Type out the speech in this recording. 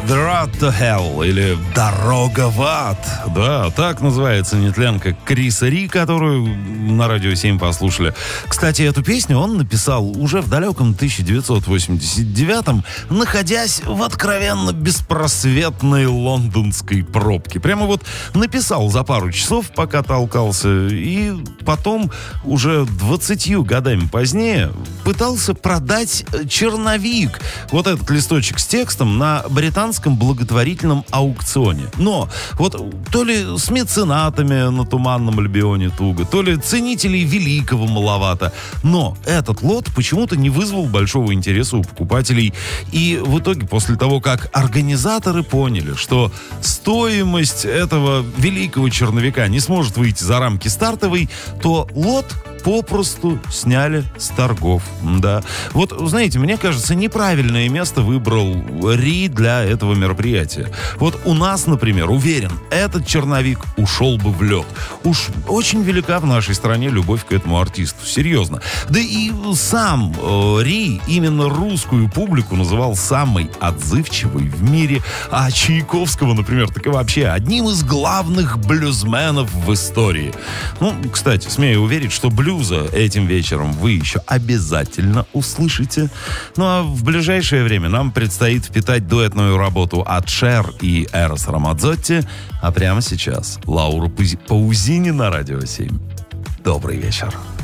The Road to Hell или Дорога в ад. Да, так называется нетленка Криса Ри, которую на Радио 7 послушали. Кстати, эту песню он написал уже в далеком 1989-м, находясь в откровенно беспросветной лондонской пробке. Прямо вот написал за пару часов, пока толкался, и потом, уже 20 годами позднее, пытался продать черновик, вот этот листочек с текстом, на британском благотворительном аукционе. Но вот то ли с меценатами на Туманном Альбионе туго, то ли ценителей великого маловато, но этот лот почему-то не вызвал большого интереса у покупателей. И в итоге, после того, как организаторы поняли, что стоимость этого великого черновика не сможет выйти за рамки стартовой, то лот попросту сняли с торгов. Да. Вот, знаете, мне кажется, неправильное место выбрал Ри для этого мероприятия. Вот у нас, например, уверен, этот черновик ушел бы в лед. Уж очень велика в нашей стране любовь к этому артисту. Серьезно. Да и сам Ри именно русскую публику называл самой отзывчивой в мире. А Чайковского, например, так и вообще одним из главных блюзменов в истории. Ну, кстати, смею уверить, что блюза этим вечером вы еще обязательно услышите. Ну а в ближайшее время нам предстоит впитать дуэтную работу от Шер и Эрос Рамадзотти. А прямо сейчас Лаура Паузини на Радио 7. Добрый вечер.